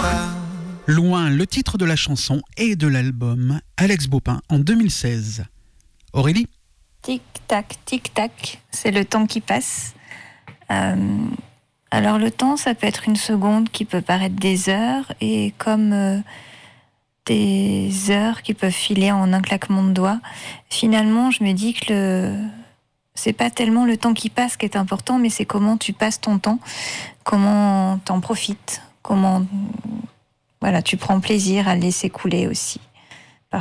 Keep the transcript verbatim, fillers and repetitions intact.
Loin, le titre de la chanson et de l'album Alex Baupin en deux mille seize. Aurélie ? Tic-tac, tic-tac, c'est le temps qui passe. Euh, alors le temps, ça peut être une seconde qui peut paraître des heures, et comme euh, des heures qui peuvent filer en un claquement de doigts, finalement, je me dis que le... c'est pas tellement le temps qui passe qui est important, mais c'est comment tu passes ton temps, comment t'en profites, comment... Voilà, tu prends plaisir à le laisser couler aussi.